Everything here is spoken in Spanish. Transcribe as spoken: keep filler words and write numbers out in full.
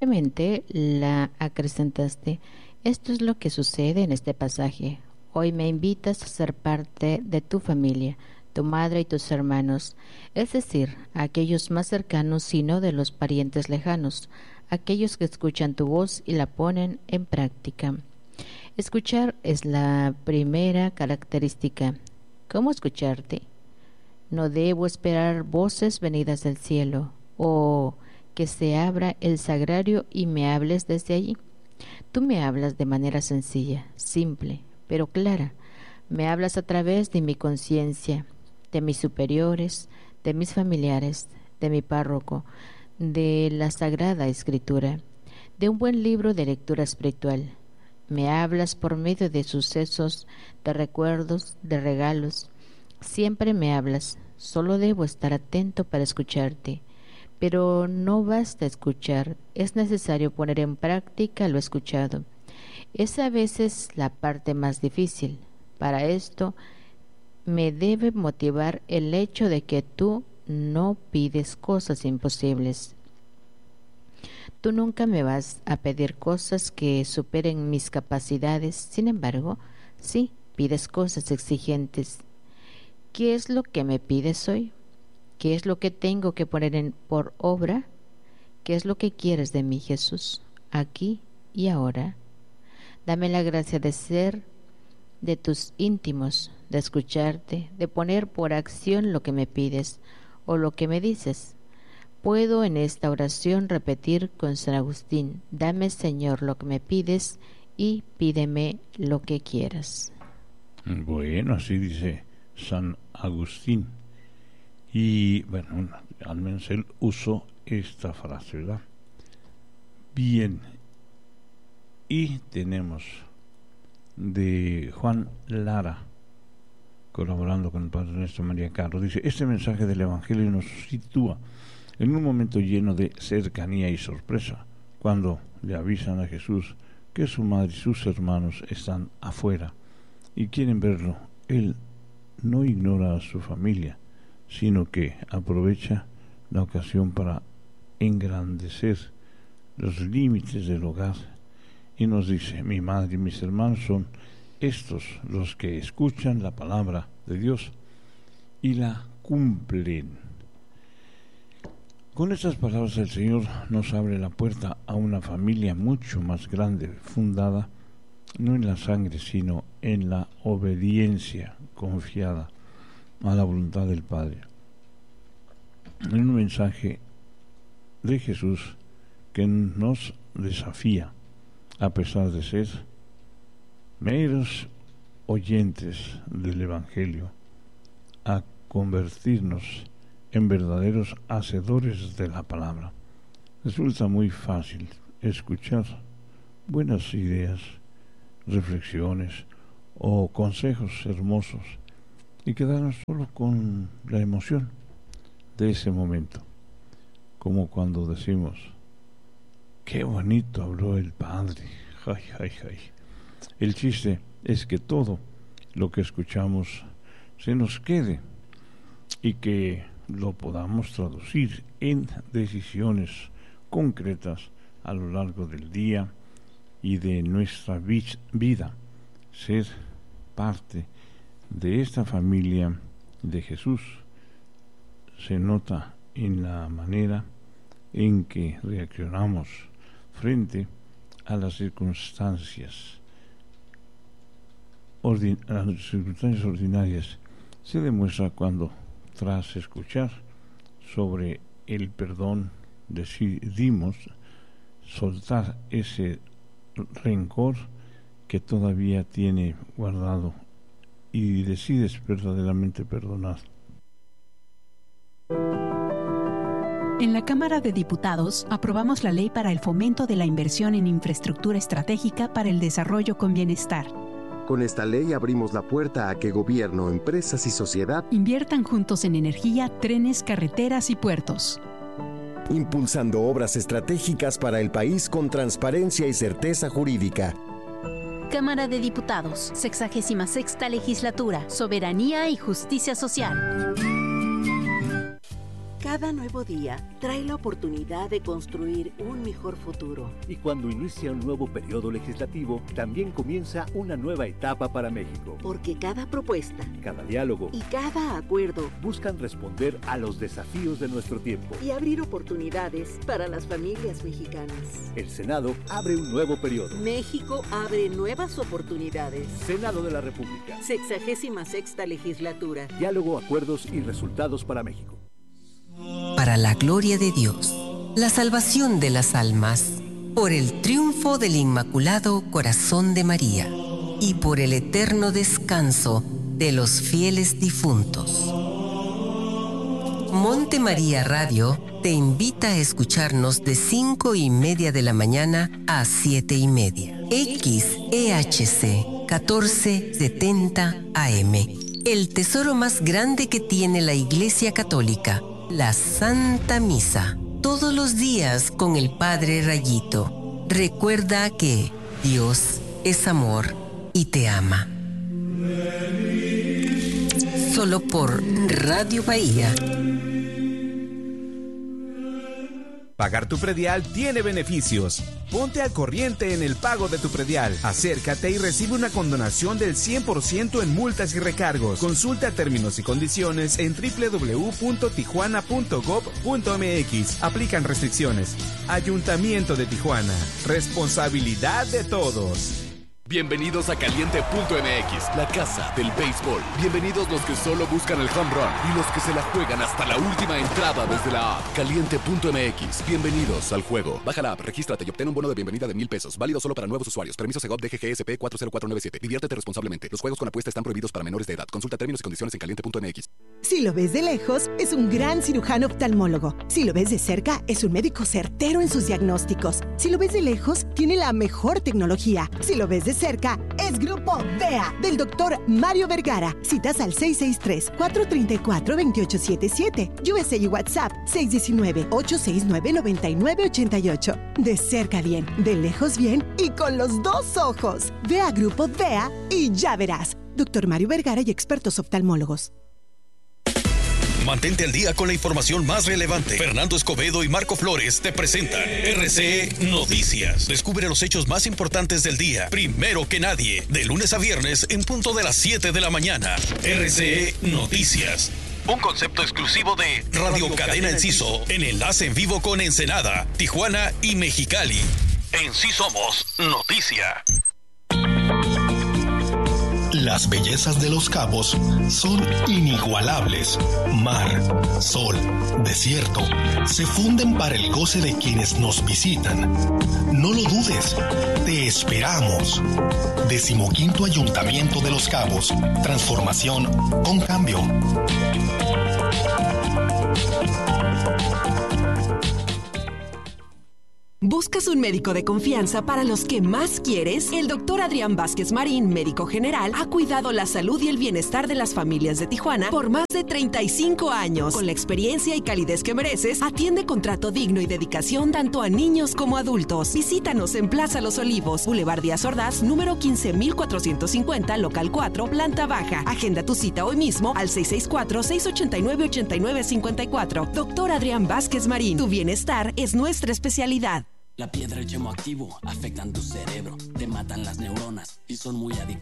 Simplemente la acrecentaste. Esto es lo que sucede en este pasaje. Hoy me invitas a ser parte de tu familia, tu madre y tus hermanos, es decir, a aquellos más cercanos y no de los parientes lejanos, aquellos que escuchan tu voz y la ponen en práctica. Escuchar es la primera característica. ¿Cómo escucharte? No debo esperar voces venidas del cielo, o que se abra el sagrario y me hables desde allí. Tú me hablas de manera sencilla, simple, pero clara. Me hablas a través de mi conciencia, de mis superiores, de mis familiares, de mi párroco, de la Sagrada Escritura, de un buen libro de lectura espiritual. Me hablas por medio de sucesos, de recuerdos, de regalos. Siempre me hablas, solo debo estar atento para escucharte. Pero no basta escuchar, es necesario poner en práctica lo escuchado. Es a veces la parte más difícil. Para esto me debe motivar el hecho de que tú no pides cosas imposibles. Tú nunca me vas a pedir cosas que superen mis capacidades, sin embargo, sí, pides cosas exigentes. ¿Qué es lo que me pides hoy? ¿Qué es lo que tengo que poner en, por obra? ¿Qué es lo que quieres de mí, Jesús, aquí y ahora? Dame la gracia de ser de tus íntimos, de escucharte, de poner por acción lo que me pides o lo que me dices. Puedo en esta oración repetir con San Agustín: dame, Señor, lo que me pides y pídeme lo que quieras. Bueno, así dice San Agustín. Y bueno, al menos él usó esta frase, ¿verdad? Bien. Y tenemos de Juan Lara, colaborando con el Padre Ernesto María Carlos. Dice: este mensaje del Evangelio nos sitúa en un momento lleno de cercanía y sorpresa, cuando le avisan a Jesús que su madre y sus hermanos están afuera y quieren verlo. Él no ignora a su familia, sino que aprovecha la ocasión para engrandecer los límites del hogar y nos dice: mi madre y mis hermanos son estos los que escuchan la palabra de Dios y la cumplen. Con estas palabras el Señor nos abre la puerta a una familia mucho más grande, fundada no en la sangre, sino en la obediencia confiada a la voluntad del Padre. En un mensaje de Jesús que nos desafía, a pesar de ser meros oyentes del Evangelio, a convertirnos en verdaderos hacedores de la palabra. Resulta muy fácil escuchar buenas ideas, reflexiones o consejos hermosos y quedarnos solo con la emoción de ese momento, como cuando decimos: qué bonito habló el Padre. Ay, ay, ay. El chiste es que todo lo que escuchamos se nos quede y que lo podamos traducir en decisiones concretas a lo largo del día y de nuestra vida. Ser parte de esta familia de Jesús se nota en la manera en que reaccionamos frente a las circunstancias ordin- a las circunstancias ordinarias. Se demuestra cuando, tras escuchar sobre el perdón, decidimos soltar ese rencor que todavía tiene guardado y decides verdaderamente perdonar. En la Cámara de Diputados aprobamos la Ley para el Fomento de la Inversión en Infraestructura Estratégica para el Desarrollo con Bienestar. Con esta ley abrimos la puerta a que gobierno, empresas y sociedad inviertan juntos en energía, trenes, carreteras y puertos, impulsando obras estratégicas para el país con transparencia y certeza jurídica. Cámara de Diputados, sexagésima sexta Legislatura, Soberanía y Justicia Social. Cada nuevo día trae la oportunidad de construir un mejor futuro. Y cuando inicia un nuevo periodo legislativo, también comienza una nueva etapa para México. Porque cada propuesta, cada diálogo y cada acuerdo buscan responder a los desafíos de nuestro tiempo y abrir oportunidades para las familias mexicanas. El Senado abre un nuevo periodo. México abre nuevas oportunidades. Senado de la República. Sexagésima sexta legislatura. Diálogo, acuerdos y resultados para México. Para la gloria de Dios, la salvación de las almas, por el triunfo del Inmaculado Corazón de María y por el eterno descanso de los fieles difuntos. Monte María Radio te invita a escucharnos de cinco y media de la mañana a siete y media. X E H C catorce setenta A M. El tesoro más grande que tiene la Iglesia Católica, la Santa Misa. Todos los días con el Padre Rayito. Recuerda que Dios es amor y te ama. Solo por Radio Bahía. Pagar tu predial tiene beneficios. Ponte al corriente en el pago de tu predial. Acércate y recibe una condonación del cien por ciento en multas y recargos. Consulta términos y condiciones en doble u doble u doble u punto tijuana punto gob punto m x. Aplican restricciones. Ayuntamiento de Tijuana. Responsabilidad de todos. Bienvenidos a Caliente punto m x, la casa del béisbol. Bienvenidos los que solo buscan el home run y los que se la juegan hasta la última entrada desde la app. Caliente punto m x, bienvenidos al juego. Baja la app, regístrate y obtén un bono de bienvenida de mil pesos. Válido solo para nuevos usuarios. Permiso Segov D G G S P cuatro cero cuatro nueve siete. Diviértete responsablemente. Los juegos con apuesta están prohibidos para menores de edad. Consulta términos y condiciones en Caliente punto m x. Si lo ves de lejos, es un gran cirujano oftalmólogo. Si lo ves de cerca, es un médico certero en sus diagnósticos. Si lo ves de lejos, tiene la mejor tecnología. Si lo ves de cerca, es Grupo V E A del doctor Mario Vergara. Citas al seis seis tres, cuatro tres cuatro, dos ocho siete siete. U S A y WhatsApp seis uno nueve, ocho seis nueve, nueve nueve ocho ocho. De cerca bien, de lejos bien y con los dos ojos. Ve a Grupo V E A y ya verás. doctor Mario Vergara y expertos oftalmólogos. Mantente al día con la información más relevante. Fernando Escobedo y Marco Flores te presentan R C E Noticias. Descubre los hechos más importantes del día, primero que nadie, de lunes a viernes en punto de las siete de la mañana. R C E Noticias. Un concepto exclusivo de Radio Cadena Enciso, en enlace en vivo con Ensenada, Tijuana y Mexicali. En sí somos noticia. Las bellezas de Los Cabos son inigualables. Mar, sol, desierto, se funden para el goce de quienes nos visitan. No lo dudes, te esperamos. Decimoquinto Ayuntamiento de Los Cabos. Transformación con cambio. ¿Buscas un médico de confianza para los que más quieres? El doctor Adrián Vázquez Marín, médico general, ha cuidado la salud y el bienestar de las familias de Tijuana por más de treinta y cinco años. Con la experiencia y calidez que mereces, atiende con trato digno y dedicación tanto a niños como adultos. Visítanos en Plaza Los Olivos, Boulevard Díaz Ordaz, número quince mil cuatrocientos cincuenta, local cuatro, planta baja. Agenda tu cita hoy mismo al seis seis cuatro, seis ocho nueve, ocho nueve cinco cuatro. Doctor Adrián Vázquez Marín, tu bienestar es nuestra especialidad. La piedra y el chemoactivo afectan tu cerebro, te matan las neuronas y son muy adictivos.